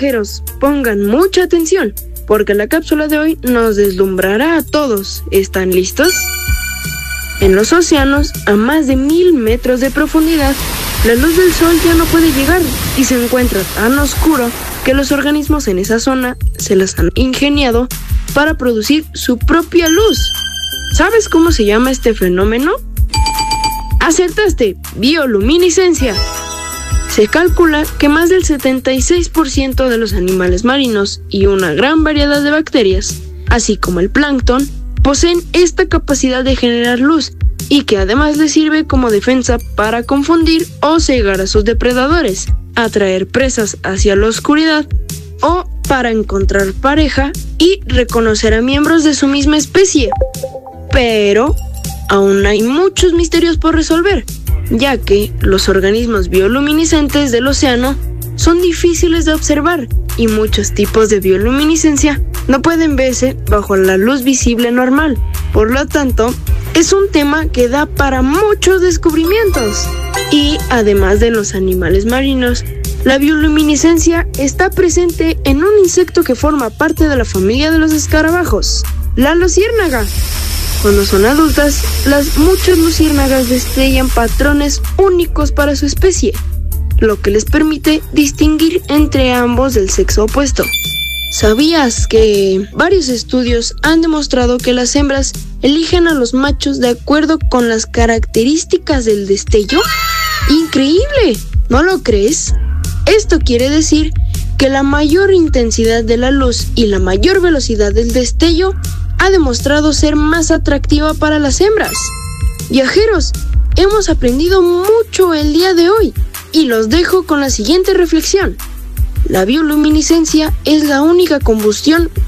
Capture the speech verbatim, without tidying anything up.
viajeros, pongan mucha atención, porque la cápsula de hoy nos deslumbrará a todos. ¿Están listos? En los océanos, a más de mil metros de profundidad, la luz del sol ya no puede llegar y se encuentra tan oscuro que los organismos en esa zona se las han ingeniado para producir su propia luz. ¿Sabes cómo se llama este fenómeno? ¡Acertaste! Bioluminiscencia. Se calcula que más del setenta y seis por ciento de los animales marinos y una gran variedad de bacterias, así como el plancton, poseen esta capacidad de generar luz y que además les sirve como defensa para confundir o cegar a sus depredadores, atraer presas hacia la oscuridad o para encontrar pareja y reconocer a miembros de su misma especie. Pero aún hay muchos misterios por resolver, ya que los organismos bioluminiscentes del océano son difíciles de observar y muchos tipos de bioluminiscencia no pueden verse bajo la luz visible normal. Por lo tanto, es un tema que da para muchos descubrimientos. Y además de los animales marinos, la bioluminiscencia está presente en un insecto que forma parte de la familia de los escarabajos, la luciérnaga. Cuando son adultas, las muchas luciérnagas destellan patrones únicos para su especie, lo que les permite distinguir entre ambos del sexo opuesto. ¿Sabías que varios estudios han demostrado que las hembras eligen a los machos de acuerdo con las características del destello? ¡Increíble! ¿No lo crees? Esto quiere decir que la mayor intensidad de la luz y la mayor velocidad del destello ha demostrado ser más atractiva para las hembras. Viajeros, hemos aprendido mucho el día de hoy y los dejo con la siguiente reflexión. La bioluminiscencia es la única combustión